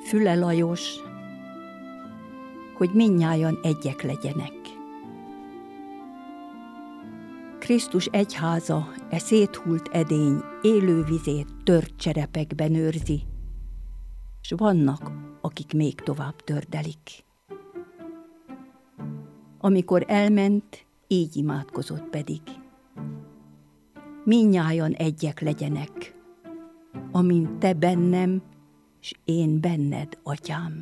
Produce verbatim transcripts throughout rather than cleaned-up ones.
Füle Lajos, hogy mindnyájan egyek legyenek. Krisztus egyháza e széthult edény élő vizét tört cserepekben őrzi, s vannak, akik még tovább tördelik. Amikor elment, így imádkozott pedig. Mindnyájan egyek legyenek, amint te bennem, s én benned, atyám.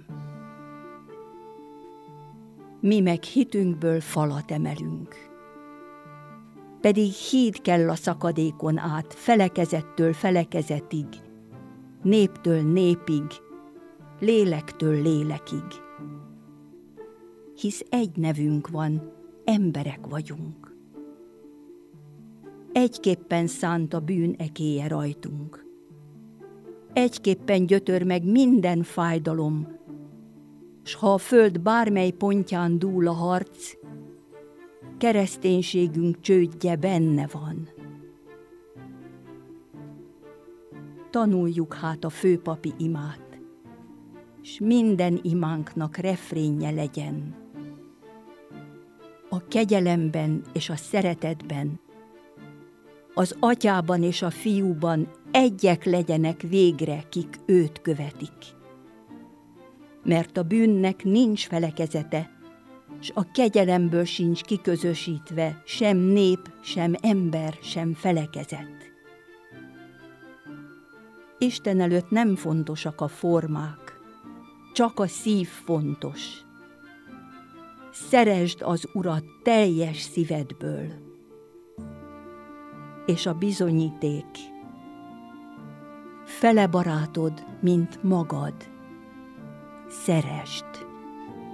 Mi meg hitünkből falat emelünk. Pedig híd kell a szakadékon át, felekezettől felekezetig, néptől népig, lélektől lélekig. Hisz egy nevünk van, emberek vagyunk. Egyképpen szánt a bűn ekéje rajtunk. Egyképpen gyötör meg minden fájdalom, s ha a föld bármely pontján dúl a harc, kereszténységünk csődje benne van. Tanuljuk hát a főpapi imát, s minden imánknak refrénje legyen. A kegyelemben és a szeretetben, az atyában és a fiúban egyek legyenek végre, kik őt követik. Mert a bűnnek nincs felekezete, s a kegyelemből sincs kiközösítve sem nép, sem ember, sem felekezet. Isten előtt nem fontosak a formák, csak a szív fontos. Szeresd az Urat teljes szívedből, és a bizonyíték, fele barátod, mint magad, szeresd.